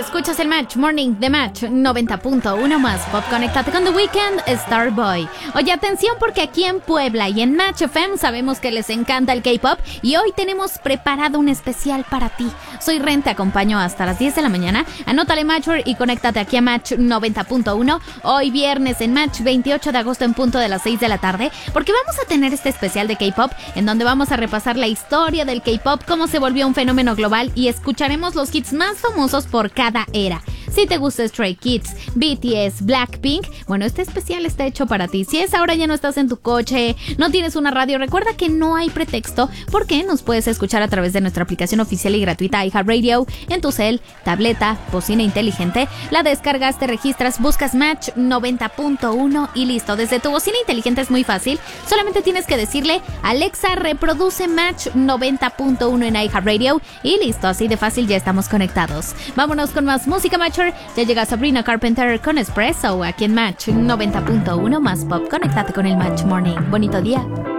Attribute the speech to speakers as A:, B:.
A: Escuchas el Match Morning de Match 90.1 más Pop. Conéctate con The Weeknd, Starboy. Oye, atención, porque aquí en Puebla y en Match FM sabemos que les encanta el K-pop y hoy tenemos preparado un especial para ti. Soy Ren, te acompaño hasta las 10 de la mañana. Anótale Matcher y conéctate aquí a Match 90.1 hoy viernes en Match 28 de agosto en punto de las 6 de la tarde, porque vamos a tener este especial de K-pop en donde vamos a repasar la historia del K-pop, cómo se volvió un fenómeno global y escucharemos los hits más famosos por cada era. Si te gusta Stray Kids, BTS, Blackpink, bueno, este especial está hecho para ti. Si es ahora ya no estás en tu coche, no tienes una radio, recuerda que no hay pretexto, porque nos puedes escuchar a través de nuestra aplicación oficial y gratuita iHeartRadio en tu cel, tableta, bocina inteligente. La descargas, te registras, buscas Match 90.1 y listo. Desde tu bocina inteligente es muy fácil. Solamente tienes que decirle: Alexa, reproduce Match 90.1 en iHeartRadio y listo. Así de fácil ya estamos conectados. Vámonos con más música, Matcher. Ya llega Sabrina Carpenter con Espresso aquí en Match 90.1 más Pop. Conéctate con el Match Morning. Bonito día.